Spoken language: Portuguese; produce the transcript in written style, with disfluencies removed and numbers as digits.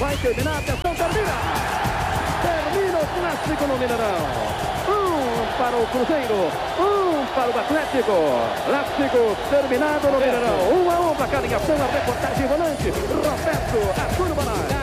vai terminar, atenção, termina! Termina o clássico no Mineirão. Para o Cruzeiro, para o Atlético. Clássico terminado no Mineirão. 1-1 para cada ligação, a reportagem volante. Roberto Arthur Bonatti.